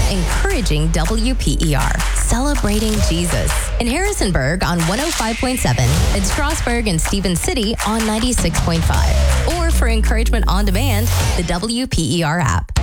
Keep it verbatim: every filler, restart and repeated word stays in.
encouraging W P E R, celebrating Jesus. In Harrisonburg on one oh five point seven, in Strasburg and Stevens City on ninety-six point five. Or for encouragement on demand, the W P E R app.